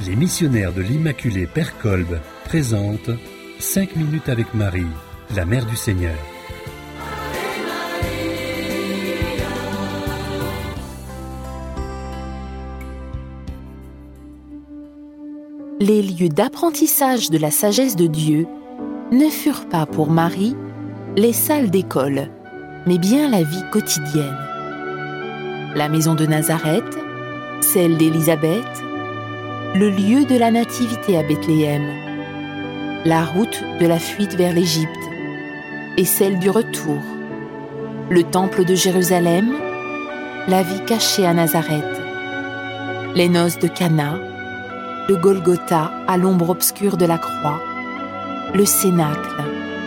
Les missionnaires de l'Immaculée Père Kolb présentent 5 minutes avec Marie, la Mère du Seigneur. Les lieux d'apprentissage de la sagesse de Dieu ne furent pas pour Marie les salles d'école, mais bien la vie quotidienne. La maison de Nazareth, celle d'Élisabeth, le lieu de la nativité à Bethléem, la route de la fuite vers l'Égypte et celle du retour, le temple de Jérusalem, la vie cachée à Nazareth, les noces de Cana, le Golgotha à l'ombre obscure de la croix, le Cénacle.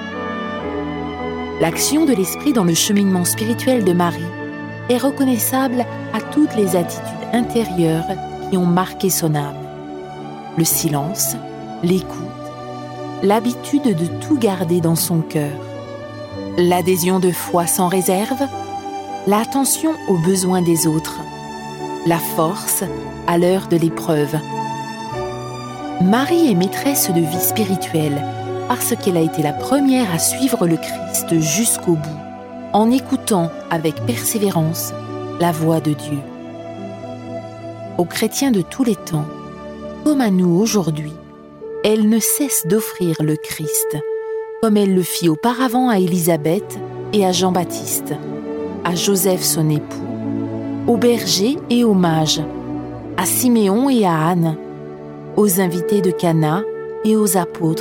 L'action de l'Esprit dans le cheminement spirituel de Marie est reconnaissable à toutes les attitudes intérieures qui ont marqué son âme. Le silence, l'écoute, l'habitude de tout garder dans son cœur, l'adhésion de foi sans réserve, l'attention aux besoins des autres, la force à l'heure de l'épreuve. Marie est maîtresse de vie spirituelle parce qu'elle a été la première à suivre le Christ jusqu'au bout, en écoutant avec persévérance la voix de Dieu. Aux chrétiens de tous les temps, comme à nous aujourd'hui, elle ne cesse d'offrir le Christ, comme elle le fit auparavant à Élisabeth et à Jean-Baptiste, à Joseph son époux, aux bergers et aux mages, à Siméon et à Anne, aux invités de Cana et aux apôtres